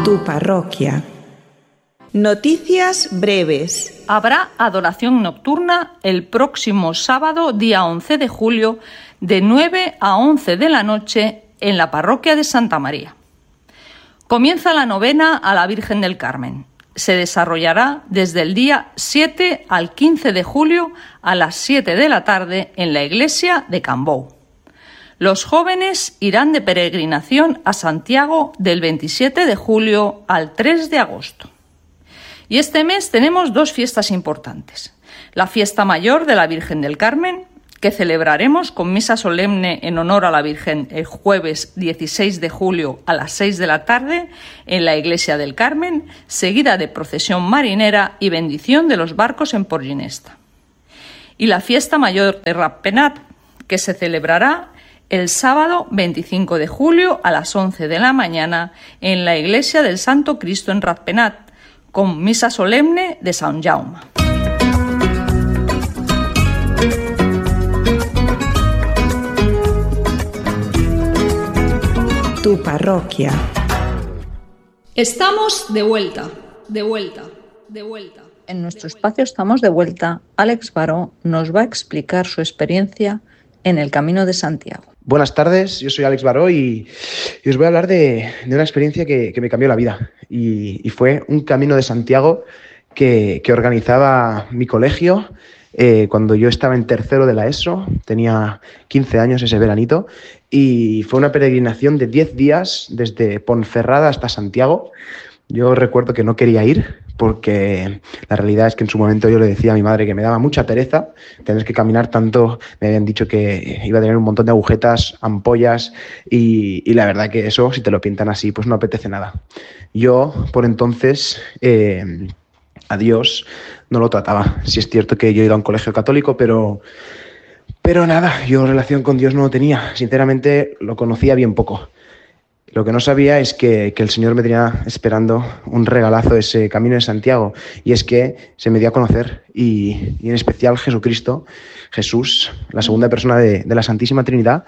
Tu parroquia. Noticias breves. Habrá adoración nocturna el próximo sábado, día 11 de julio, de 9 a 11 de la noche en la parroquia de Santa María. Comienza la novena a la Virgen del Carmen. Se desarrollará desde el día 7 al 15 de julio a las 7 de la tarde en la iglesia de Cambou. Los jóvenes irán de peregrinación a Santiago del 27 de julio al 3 de agosto. Y este mes tenemos dos fiestas importantes. La fiesta mayor de la Virgen del Carmen, que celebraremos con misa solemne en honor a la Virgen el jueves 16 de julio a las 6 de la tarde en la iglesia del Carmen, seguida de procesión marinera y bendición de los barcos en Port Ginesta. Y la fiesta mayor de Ratpenat, que se celebrará el sábado 25 de julio a las 11 de la mañana en la iglesia del Santo Cristo en Ratpenat, con misa solemne de Sant Jaume. Tu parroquia. Estamos de vuelta. En nuestro espacio estamos de vuelta. Alex Baró nos va a explicar su experiencia en el Camino de Santiago. Buenas tardes, yo soy Alex Baró y os voy a hablar de una experiencia que me cambió la vida. Y fue un Camino de Santiago que organizaba mi colegio cuando yo estaba en tercero de la ESO, tenía 15 años ese veranito, y fue una peregrinación de 10 días desde Ponferrada hasta Santiago. Yo recuerdo que no quería ir porque la realidad es que en su momento yo le decía a mi madre que me daba mucha pereza tener que caminar tanto. Me habían dicho que iba a tener un montón de agujetas, ampollas y la verdad que eso, si te lo pintan así, pues no apetece nada. Yo, por entonces, a Dios no lo trataba. Sí es cierto que yo he ido a un colegio católico, pero nada, yo relación con Dios no lo tenía. Sinceramente, lo conocía bien poco. Lo que no sabía es que el Señor me tenía esperando un regalazo ese Camino de Santiago, y es que se me dio a conocer, y en especial Jesucristo, Jesús, la segunda persona de la Santísima Trinidad,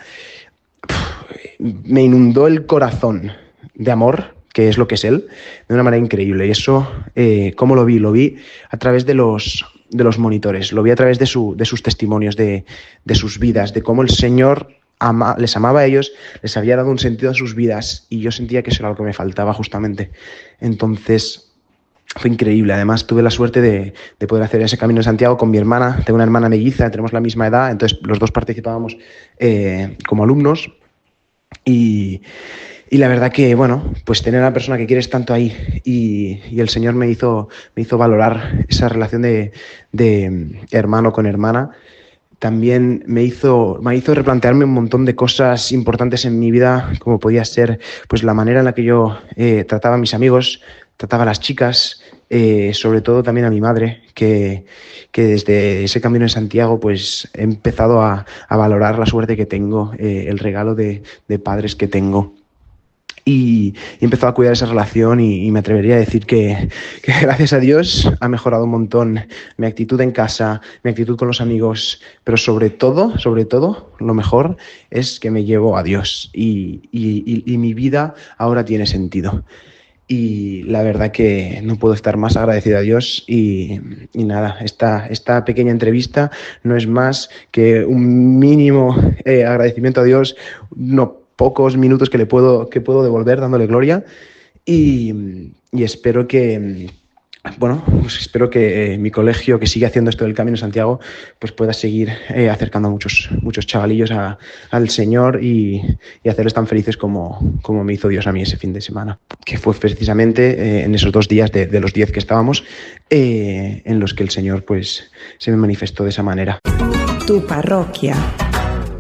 me inundó el corazón de amor, que es lo que es Él, de una manera increíble. Y eso, ¿cómo lo vi? Lo vi a través de los monitores, lo vi a través de sus testimonios, de sus vidas, de cómo el Señor les amaba a ellos, les había dado un sentido a sus vidas, y yo sentía que eso era lo que me faltaba justamente. Entonces fue increíble. Además tuve la suerte de poder hacer ese Camino de Santiago con mi hermana. Tengo una hermana melliza, tenemos la misma edad, entonces los dos participábamos como alumnos, y la verdad que, bueno, pues tener a una persona que quieres tanto ahí y el Señor me hizo valorar esa relación de hermano con hermana. También me hizo replantearme un montón de cosas importantes en mi vida, como podía ser pues la manera en la que yo trataba a mis amigos, trataba a las chicas, sobre todo también a mi madre, que desde ese Camino de Santiago pues he empezado a valorar la suerte que tengo, el regalo de padres que tengo. Y he empezado a cuidar esa relación y me atrevería a decir que gracias a Dios ha mejorado un montón mi actitud en casa, mi actitud con los amigos, pero sobre todo, lo mejor es que me llevo a Dios y mi vida ahora tiene sentido. Y la verdad que no puedo estar más agradecido a Dios y nada, esta pequeña entrevista no es más que un mínimo agradecimiento a Dios, pocos minutos que puedo devolver dándole gloria, y espero que espero que mi colegio, que sigue haciendo esto del Camino de Santiago, pues pueda seguir acercando a muchos chavalillos al Señor y hacerles tan felices como me hizo Dios a mí ese fin de semana, que fue precisamente en esos 2 días de los 10 que estábamos, en los que el Señor pues se me manifestó de esa manera. Tu parroquia.